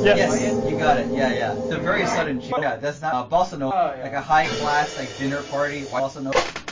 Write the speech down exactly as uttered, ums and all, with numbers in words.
Yes. Yes, you got it. Yeah, yeah. It's a very sudden change. Yeah, that's not uh, bossa nova, Oh, yeah. like a high class like dinner party. Bossa nova.